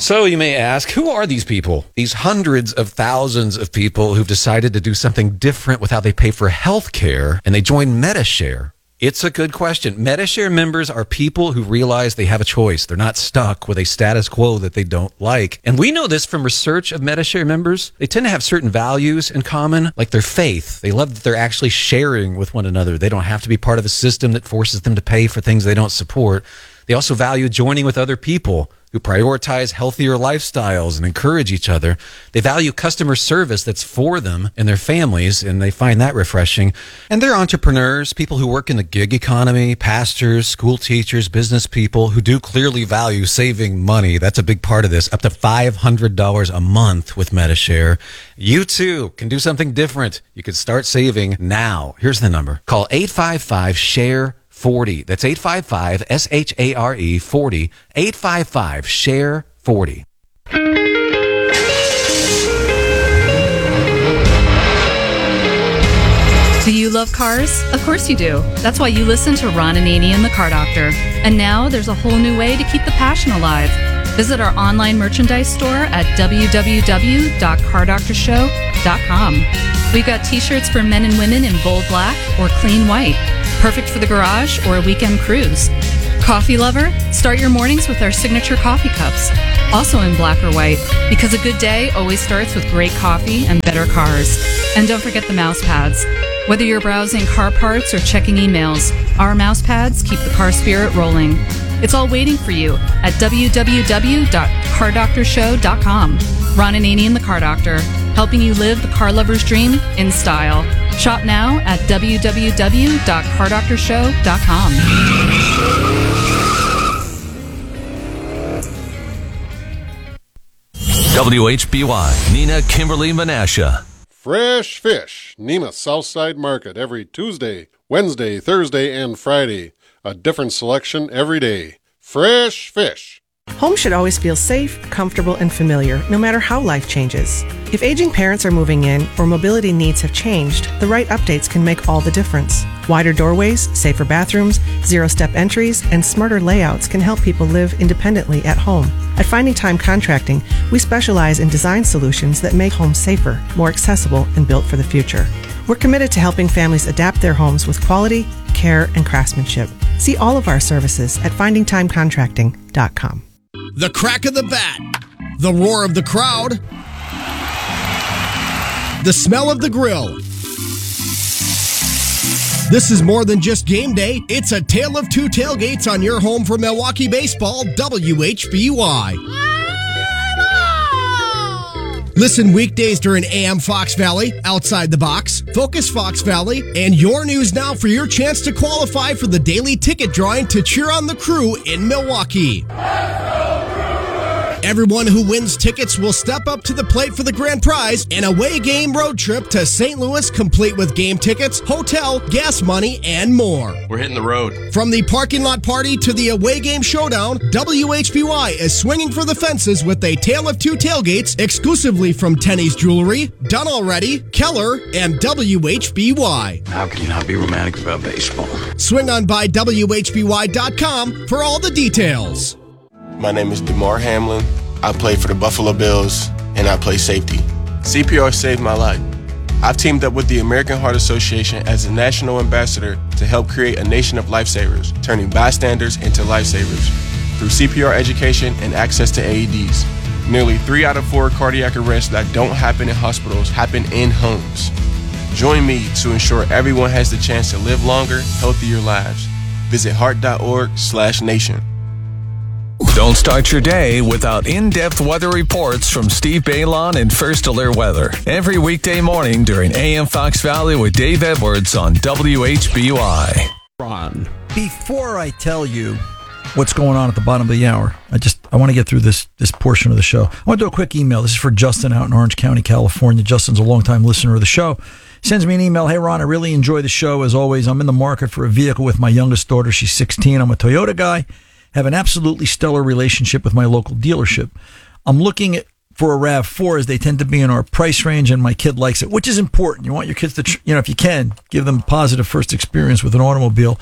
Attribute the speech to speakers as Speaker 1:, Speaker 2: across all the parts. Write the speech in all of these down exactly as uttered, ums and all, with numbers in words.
Speaker 1: So you may ask, who are these people? These hundreds of thousands of people who've decided to do something different with how they pay for health care, and they join Medi-Share. It's a good question. Medi-Share members are people who realize they have a choice. They're not stuck with a status quo that they don't like. And we know this from research of Medi-Share members. They tend to have certain values in common, like their faith. They love that they're actually sharing with one another. They don't have to be part of a system that forces them to pay for things they don't support. They also value joining with other people who prioritize healthier lifestyles and encourage each other. They value customer service that's for them and their families, and they find that refreshing. And they're entrepreneurs, people who work in the gig economy, pastors, school teachers, business people who do clearly value saving money. That's a big part of this, up to five hundred dollars a month with Medi-Share. You too can do something different. You can start saving now. Here's the number. Call eight five five, share forty. That's eight five five, S H A R E, forty. eight five five, share forty.
Speaker 2: Do you love cars? Of course you do. That's why you listen to Ron Ananian and the Car Doctor. And now there's a whole new way to keep the passion alive. Visit our online merchandise store at w w w dot car doctor show dot com. We've got t-shirts for men and women in bold black or clean white. Perfect for the garage or a weekend cruise. Coffee lover? Start your mornings with our signature coffee cups. Also in black or white, because a good day always starts with great coffee and better cars. And don't forget the mouse pads. Whether you're browsing car parts or checking emails, our mouse pads keep the car spirit rolling. It's all waiting for you at w w w dot car doctor show dot com. Ron Ananian, the Car Doctor, helping you live the car lover's dream in style. Shop now at w w w dot car doctor show dot com.
Speaker 3: W H B Y, Nina Kimberly Menasha.
Speaker 4: Fresh fish, Nina Southside Market, every Tuesday, Wednesday, Thursday, and Friday. A different selection every day. Fresh fish.
Speaker 5: Home should always feel safe, comfortable, and familiar, no matter how life changes. If aging parents are moving in or mobility needs have changed, the right updates can make all the difference. Wider doorways, safer bathrooms, zero-step entries, and smarter layouts can help people live independently at home. At Finding Time Contracting, we specialize in design solutions that make homes safer, more accessible, and built for the future. We're committed to helping families adapt their homes with quality, care, and craftsmanship. See all of our services at finding time contracting dot com.
Speaker 6: The crack of the bat, the roar of the crowd, the smell of the grill. This is more than just game day. It's a tale of two tailgates on your home for Milwaukee baseball, W H B Y. Listen weekdays during A M Fox Valley, Outside the Box, Focus Fox Valley, and Your News Now for your chance to qualify for the daily ticket drawing to cheer on the Crew in Milwaukee. Everyone who wins tickets will step up to the plate for the grand prize, an away game road trip to Saint Louis, complete with game tickets, hotel, gas money, and more.
Speaker 7: We're hitting the road.
Speaker 6: From the parking lot party to the away game showdown, W H B Y is swinging for the fences with a tale of two tailgates exclusively from Tenney's Jewelry, Done Already, Keller, and W H B Y.
Speaker 7: How can you not be romantic about baseball?
Speaker 6: Swing on by W H B Y dot com for all the details.
Speaker 8: My name is DeMar Hamlin. I play for the Buffalo Bills, and I play safety. C P R saved my life. I've teamed up with the American Heart Association as a national ambassador to help create a nation of lifesavers, turning bystanders into lifesavers. Through C P R education and access to A E Ds, nearly three out of four cardiac arrests that don't happen in hospitals happen in homes. Join me to ensure everyone has the chance to live longer, healthier lives. Visit heart.org slash nation.
Speaker 3: Don't start your day without in-depth weather reports from Steve Bailon and First Alert Weather. Every weekday morning during A M Fox Valley with Dave Edwards on W H B Y.
Speaker 9: Ron, before I tell you what's going on at the bottom of the hour, I just I want to get through this this portion of the show. I want to do a quick email. This is for Justin out in Orange County, California. Justin's a longtime listener of the show. He sends me an email. Hey, Ron, I really enjoy the show. As always, I'm in the market for a vehicle with my youngest daughter. She's sixteen. I'm a Toyota guy. Have an absolutely stellar relationship with my local dealership. I'm looking at, for a RAV four as they tend to be in our price range, and my kid likes it, which is important. You want your kids to, you know, if you can, give them a positive first experience with an automobile.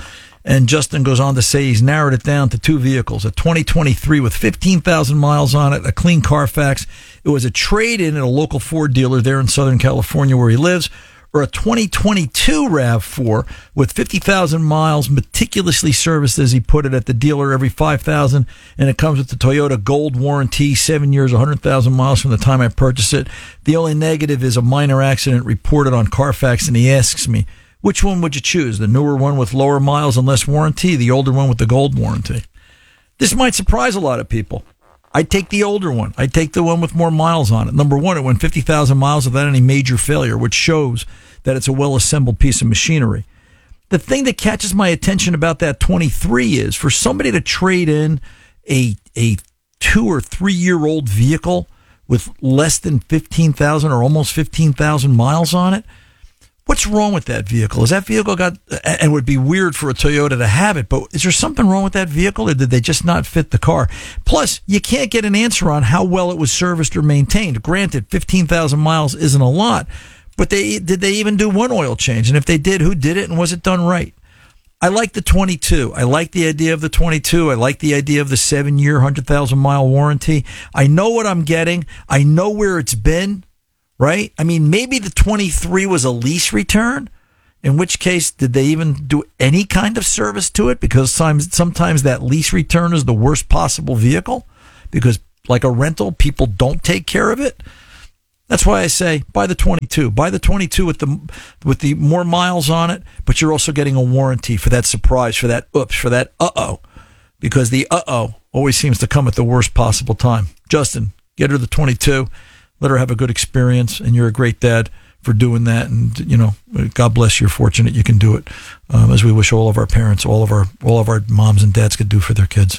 Speaker 9: And Justin goes on to say he's narrowed it down to two vehicles, a twenty twenty-three with fifteen thousand miles on it, a clean Carfax. It was a trade-in at a local Ford dealer there in Southern California where he lives, or a twenty twenty-two RAV four with fifty thousand miles, meticulously serviced, as he put it, at the dealer every five thousand, and it comes with the Toyota Gold warranty, seven years, one hundred thousand miles from the time I purchased it. The only negative is a minor accident reported on Carfax, and he asks me, which one would you choose? The newer one with lower miles and less warranty, the older one with the gold warranty? This might surprise a lot of people. I'd take the older one. I'd take the one with more miles on it. Number one, it went fifty thousand miles without any major failure, which shows that it's a well-assembled piece of machinery. The thing that catches my attention about that twenty-three is for somebody to trade in a a two or three-year-old vehicle with less than fifteen thousand or almost fifteen thousand miles on it. What's wrong with that vehicle? Has that vehicle got, and it would be weird for a Toyota to have it, but is there something wrong with that vehicle, or did they just not fit the car? Plus, you can't get an answer on how well it was serviced or maintained. Granted, fifteen thousand miles isn't a lot, but they did they even do one oil change? And if they did, who did it, and was it done right? I like the twenty-two. I like the idea of the twenty-two. I like the idea of the seven-year, one hundred thousand mile warranty. I know what I'm getting. I know where it's been. Right? I mean, maybe the twenty-three was a lease return, in which case, did they even do any kind of service to it? Because sometimes, sometimes that lease return is the worst possible vehicle, because like a rental, people don't take care of it. That's why I say buy the twenty-two. Buy the twenty-two with the with the more miles on it, but you're also getting a warranty for that surprise, for that oops, for that uh-oh, because the uh-oh always seems to come at the worst possible time. Justin, get her the twenty-two. Let her have a good experience, and you're a great dad for doing that. And you know, God bless you. You're fortunate you can do it, um, as we wish all of our parents, all of our all of our moms and dads could do for their kids.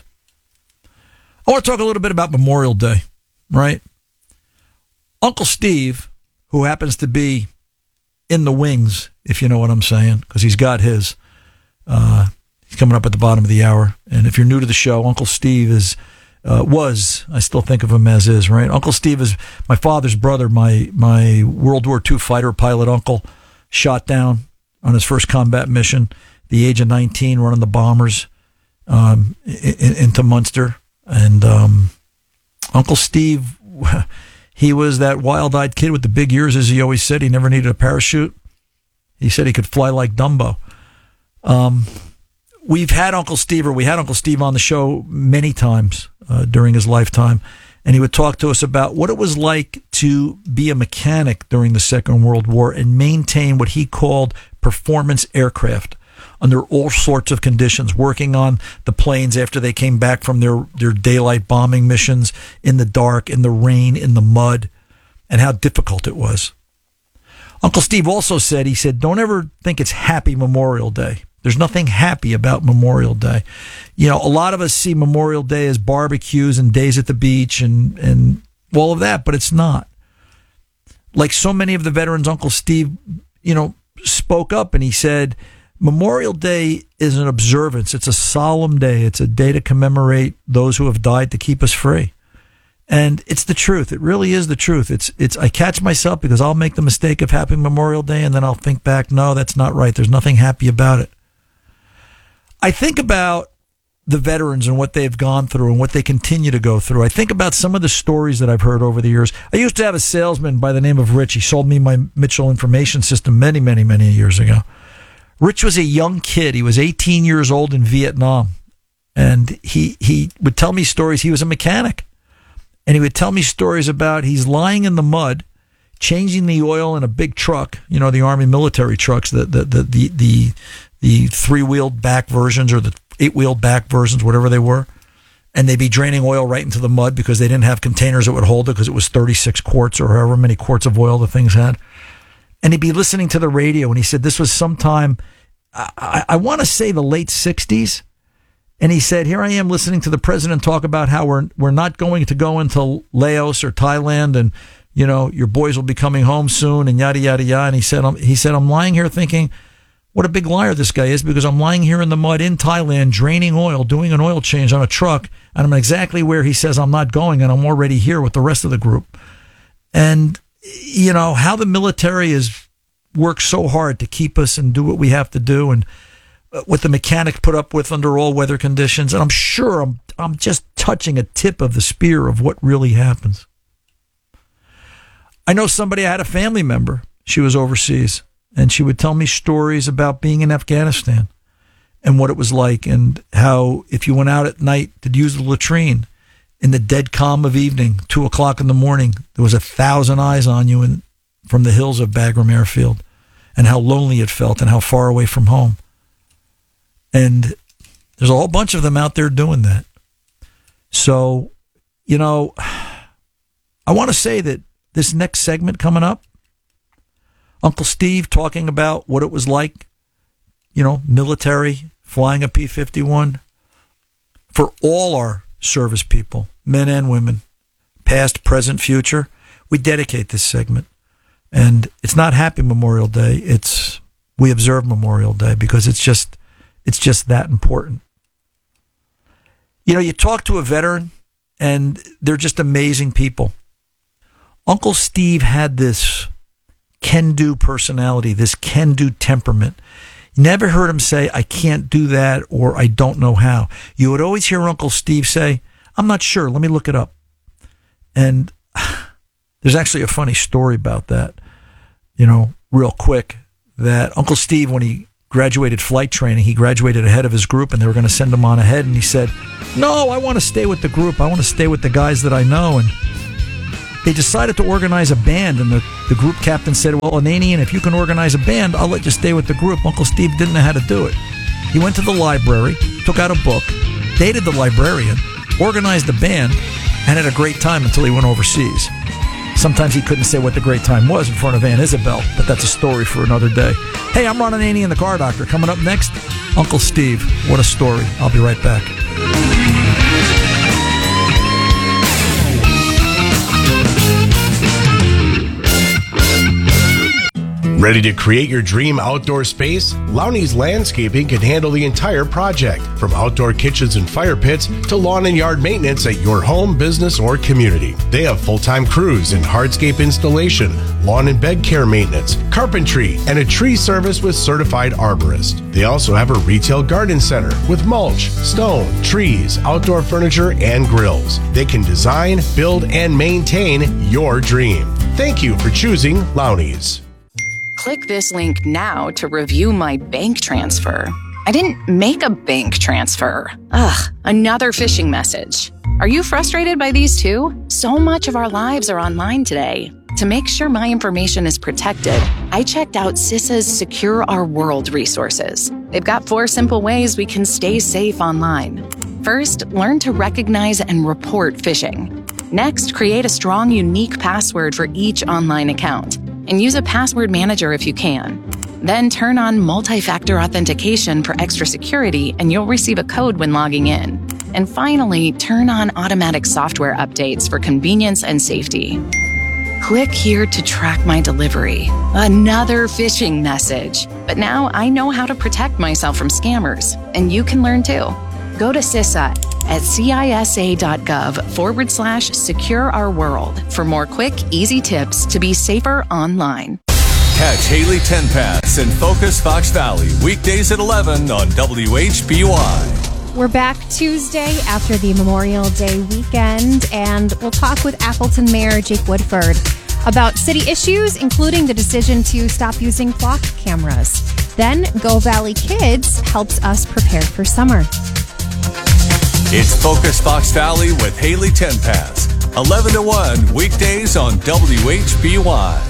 Speaker 9: I want to talk a little bit about Memorial Day, right? Uncle Steve, who happens to be in the wings, if you know what I'm saying, because he's got his. Uh, he's coming up at the bottom of the hour, and if you're new to the show, Uncle Steve is. Uh, was, I still think of him as is, right? Uncle Steve is my father's brother, my my World War Two fighter pilot uncle, shot down on his first combat mission at the age of nineteen, running the bombers um, in, into Munster. And um, Uncle Steve, he was that wild-eyed kid with the big ears, as he always said. He never needed a parachute. He said he could fly like Dumbo. Um, we've had Uncle Steve, or we had Uncle Steve on the show many times Uh, during his lifetime, and he would talk to us about what it was like to be a mechanic during the Second World War and maintain what he called performance aircraft under all sorts of conditions, working on the planes after they came back from their, their daylight bombing missions, in the dark, in the rain, in the mud, and how difficult it was. Uncle Steve also said, he said, don't ever think it's Happy Memorial Day. There's nothing happy about Memorial Day. You know, a lot of us see Memorial Day as barbecues and days at the beach and, and all of that, but it's not. Like so many of the veterans, Uncle Steve, you know, spoke up and he said, Memorial Day is an observance. It's a solemn day. It's a day to commemorate those who have died to keep us free. And it's the truth. It really is the truth. It's, it's, I catch myself because I'll make the mistake of Happy Memorial Day and then I'll think back, no, that's not right. There's nothing happy about it. I think about the veterans and what they've gone through and what they continue to go through. I think about some of the stories that I've heard over the years. I used to have a salesman by the name of Rich. He sold me my Mitchell information system many, many, many years ago. Rich was a young kid. He was eighteen years old in Vietnam. And he, he would tell me stories. He was a mechanic. And he would tell me stories about he's lying in the mud, changing the oil in a big truck, you know, the Army military trucks, the, the, the, the, the the three-wheeled back versions or the eight-wheeled back versions, whatever they were, and they'd be draining oil right into the mud because they didn't have containers that would hold it because it was thirty-six quarts or however many quarts of oil the things had. And he'd be listening to the radio, and he said this was sometime, I, I, I want to say the late sixties, and he said, here I am listening to the president talk about how we're we're not going to go into Laos or Thailand, and, you know, your boys will be coming home soon, and yada, yada, yada. And he said, I'm, he said, I'm lying here thinking, what a big liar this guy is, because I'm lying here in the mud in Thailand, draining oil, doing an oil change on a truck, and I'm exactly where he says I'm not going, and I'm already here with the rest of the group. And, you know, how the military has worked so hard to keep us and do what we have to do. And what the mechanics put up with under all weather conditions. And I'm sure I'm, I'm just touching a tip of the spear of what really happens. I know somebody, I had a family member, she was overseas, and she would tell me stories about being in Afghanistan and what it was like, and how if you went out at night to use the latrine in the dead calm of evening, two o'clock in the morning, there was a thousand eyes on you in, from the hills of Bagram Airfield, and how lonely it felt and how far away from home. And there's a whole bunch of them out there doing that. So, you know, I want to say that this next segment coming up, Uncle Steve talking about what it was like, you know, military, flying a P fifty-one, for all our service people, men and women, past, present, future. We dedicate this segment. And it's not Happy Memorial Day. It's we observe Memorial Day because it's just it's just that important. You know, you talk to a veteran and they're just amazing people. Uncle Steve had this can-do personality, this can-do temperament. You never heard him say, I can't do that, or I don't know how. You would always hear Uncle Steve say, I'm not sure, let me look it up. And there's actually a funny story about that, you know, real quick, that Uncle Steve, when he graduated flight training, he graduated ahead of his group, and they were going to send him on ahead, and he said, no, I want to stay with the group. I want to stay with the guys that I know. And they decided to organize a band, and the, the group captain said, well, Ananian, if you can organize a band, I'll let you stay with the group. Uncle Steve didn't know how to do it. He went to the library, took out a book, dated the librarian, organized the band, and had a great time until he went overseas. Sometimes he couldn't say what the great time was in front of Aunt Isabel, but that's a story for another day. Hey, I'm Ron Ananian, the Car Doctor. Coming up next, Uncle Steve. What a story. I'll be right back.
Speaker 10: Ready to create your dream outdoor space? Lowney's Landscaping can handle the entire project, from outdoor kitchens and fire pits to lawn and yard maintenance at your home, business, or community. They have full-time crews in hardscape installation, lawn and bed care maintenance, carpentry, and a tree service with certified arborist. They also have a retail garden center with mulch, stone, trees, outdoor furniture, and grills. They can design, build, and maintain your dream. Thank you for choosing Lowney's.
Speaker 11: Click this link now to review my bank transfer. I didn't make a bank transfer. Ugh, another phishing message. Are you frustrated by these too? So much of our lives are online today. To make sure my information is protected, I checked out CISA's Secure Our World resources. They've got four simple ways we can stay safe online. First, learn to recognize and report phishing. Next, create a strong, unique password for each online account, and use a password manager if you can. Then turn on multi-factor authentication for extra security, and you'll receive a code when logging in. And finally, turn on automatic software updates for convenience and safety. Click here to track my delivery. Another phishing message. But now I know how to protect myself from scammers, and you can learn too. Go to CISA at cisa.gov forward slash secure our world for more quick, easy tips to be safer online.
Speaker 3: Catch Haley Tenpass in Focus Fox Valley weekdays at eleven on W H B Y.
Speaker 12: We're back Tuesday after the Memorial Day weekend, and we'll talk with Appleton Mayor Jake Woodford about city issues, including the decision to stop using flock cameras. Then Go Valley Kids helps us prepare for summer.
Speaker 3: It's Focus Fox Valley with Haley Tenpass, eleven to one weekdays on W H B Y.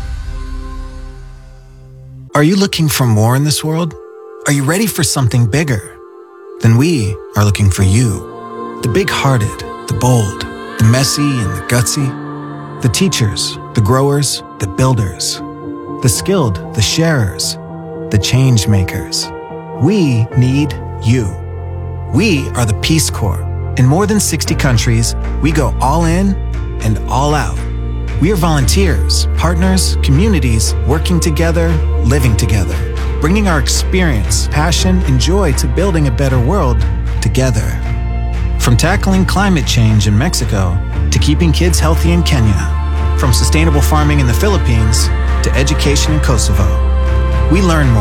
Speaker 13: Are you looking for more in this world? Are you ready for something bigger? Then we are looking for you. The big-hearted, the bold, the messy and the gutsy, the teachers, the growers, the builders, the skilled, the sharers, the change makers. We need you. We are the Peace Corps. In more than sixty countries, we go all in and all out. We are volunteers, partners, communities, working together, living together, bringing our experience, passion, and joy to building a better world together. From tackling climate change in Mexico to keeping kids healthy in Kenya, from sustainable farming in the Philippines to education in Kosovo. We learn more,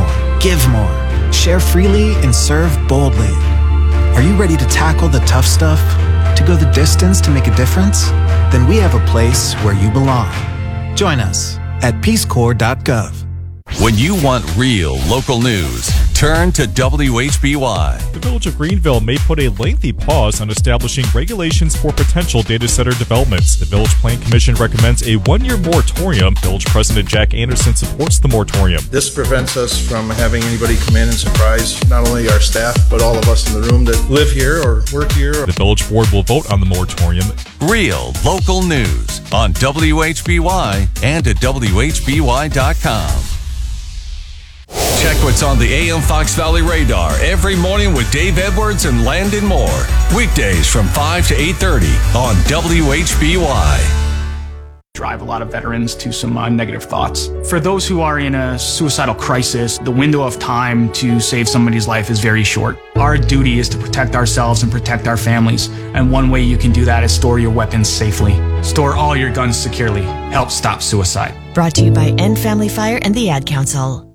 Speaker 13: give more, share freely, and serve boldly. Are you ready to tackle the tough stuff? To go the distance to make a difference? Then we have a place where you belong. Join us at peace corps dot gov.
Speaker 3: When you want real local news, turn to W H B Y.
Speaker 14: The Village of Greenville may put a lengthy pause on establishing regulations for potential data center developments. The Village Plan Commission recommends a one-year moratorium. Village President Jack Anderson supports the moratorium.
Speaker 15: This prevents us from having anybody come in and surprise not only our staff, but all of us in the room that live here or work here.
Speaker 14: The Village Board will vote on the moratorium.
Speaker 3: Real local news on W H B Y and at W H B Y dot com. Check what's on the A M Fox Valley radar every morning with Dave Edwards and Landon Moore. Weekdays from five to eight thirty on W H B Y.
Speaker 16: Drive a lot of veterans to some uh, negative thoughts. For those who are in a suicidal crisis, the window of time to save somebody's life is very short. Our duty is to protect ourselves and protect our families. And one way you can do that is store your weapons safely. Store all your guns securely. Help stop suicide.
Speaker 17: Brought to you by End Family Fire and the Ad Council.